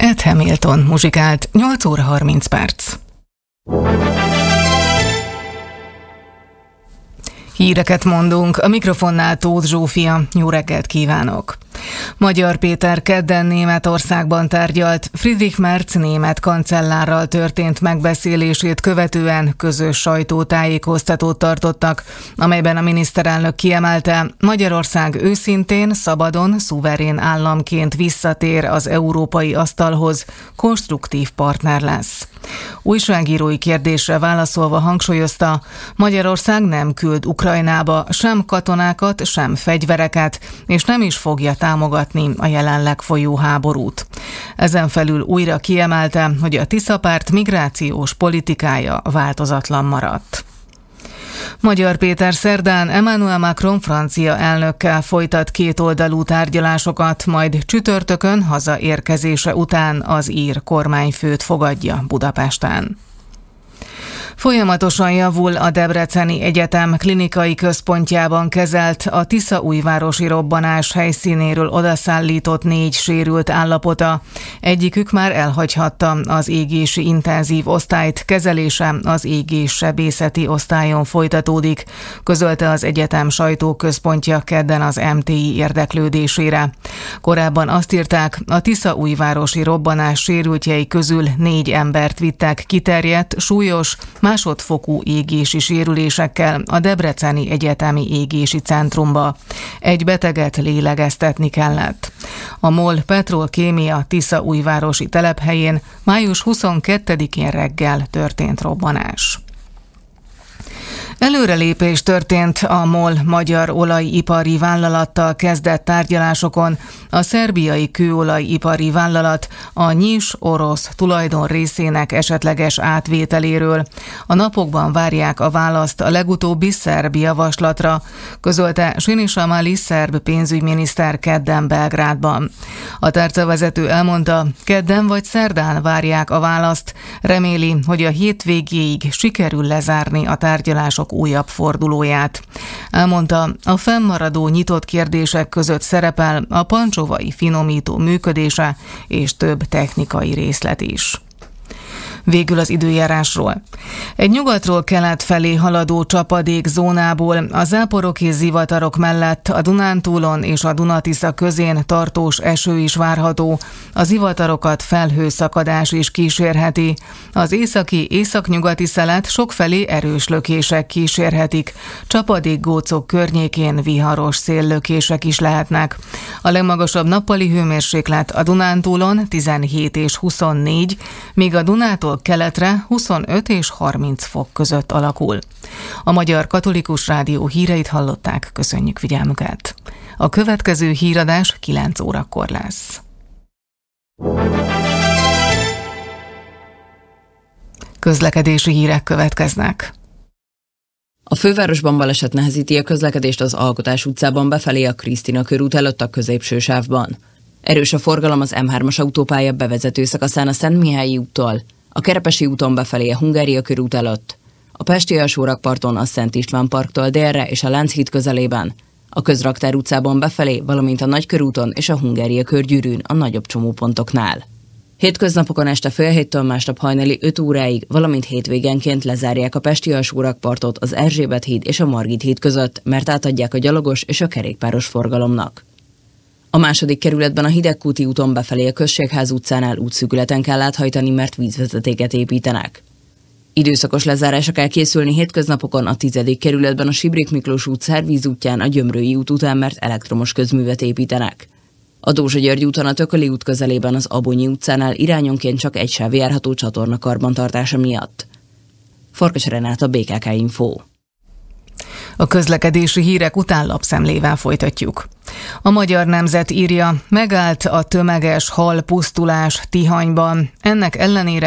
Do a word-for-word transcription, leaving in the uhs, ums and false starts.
Ed Hamilton muzsikált, nyolc óra harminc perc. Híreket mondunk, a mikrofonnál Tóth Zsófia, jó reggelt kívánok! Magyar Péter kedden Németországban tárgyalt, Friedrich Merz német kancellárral történt megbeszélését követően közös sajtótájékoztatót tartottak, amelyben a miniszterelnök kiemelte, Magyarország őszintén, szabadon, szuverén államként visszatér az európai asztalhoz, konstruktív partner lesz. Újságírói kérdésre válaszolva hangsúlyozta, Magyarország nem küld Ukrajnába sem katonákat, sem fegyvereket, és nem is fogja támogatni a jelenleg folyó háborút. Ezen felül újra kiemelte, hogy a Tisza-párt migrációs politikája változatlan maradt. Magyar Péter szerdán Emmanuel Macron francia elnökkel folytat kétoldalú tárgyalásokat, majd csütörtökön hazaérkezése után az ír kormányfőt fogadja Budapesten. Folyamatosan javul a Debreceni Egyetem klinikai központjában kezelt, a tiszaújvárosi robbanás helyszínéről odaszállított négy sérült állapota. Egyikük már elhagyhatta az égési intenzív osztályt, kezelése az égéssebészeti osztályon folytatódik, közölte az egyetem sajtóközpontja kedden az em té i érdeklődésére. Korábban azt írták, a tiszaújvárosi robbanás sérültjei közül négy embert vittek kiterjedt, súlyos, másodfokú égési sérülésekkel a Debreceni Egyetemi Égési Centrumba. Egy beteget lélegeztetni kellett. A MOL Petrolkémia tiszaújvárosi telephelyén május huszonkettedikén reggel történt robbanás. Előrelépés történt a MOL magyar olajipari vállalattal kezdett tárgyalásokon. A szerbiai kőolajipari vállalat a nyis orosz tulajdon részének esetleges átvételéről. A napokban várják a választ a legutóbbi szerb javaslatra, közölte Sinisa Mali szerb pénzügyminiszter kedden Belgrádban. A tárcavezető elmondta, kedden vagy szerdán várják a választ, reméli, hogy a hétvégéig sikerül lezárni a tárgyalások újabb fordulóját. Elmondta, a fennmaradó nyitott kérdések között szerepel a pancsovai finomító működése és több technikai részlet is. Végül az időjárásról. Egy nyugatról kelet felé haladó csapadék zónából a záporoki zivatarok mellett a Dunántúlon és a Duna-Tisza közén tartós eső is várható, a zivatarokat felhőszakadás is kísérheti. Az északi északnyugati szelet sokfelé erős lökések kísérhetik, csapadékgócok környékén viharos széllökések is lehetnek. A legmagasabb nappali hőmérséklet a Dunántúlon tizenhét és huszonnégy, míg a Dunától keletre huszonöt és harminc fok között alakul. A Magyar Katolikus Rádió híreit hallották, köszönjük figyelmüket. A következő híradás kilenc órakor lesz. Közlekedési hírek következnek. A fővárosban baleset nehezíti a közlekedést az Alkotás utcában befelé a Krisztina körút előtt a középső sávban. Erős a forgalom az em hármas autópálya bevezető szakaszán a Szentmihályi úttól, a Kerepesi úton befelé a Hungária körút előtt, a Pesti alsórakparton a Szent István parktól délre és a Lánchíd közelében, a Közraktár utcában befelé, valamint a Nagykörúton és a Hungária körgyűrűn a nagyobb csomópontoknál. Hétköznapokon este fél héttől másnap hajnali öt óráig, valamint hétvégenként lezárják a Pesti alsórakpartot az Erzsébet híd és a Margit híd között, mert átadják a gyalogos és a kerékpáros forgalomnak. A második kerületben a Hidegkúti úton befelé a Községház utcánál útszűkületen kell áthajtani, mert vízvezetéket építenek. Időszakos lezárásra kell készülni hétköznapokon a tizedik kerületben a Sibrik Miklós út Szervíz útján a Gyömrői út után, mert elektromos közművet építenek. A Dózsa György úton a Tököli út közelében az Abonyi utcánál irányonként csak egy sáv járható csatorna karbantartása miatt. Farkas Renáta, bé ká ká Info. A közlekedési hírek után lapszemlével folytatjuk. A Magyar Nemzet írja, megállt a tömeges halpusztulás Tihanyban. Ennek ellenére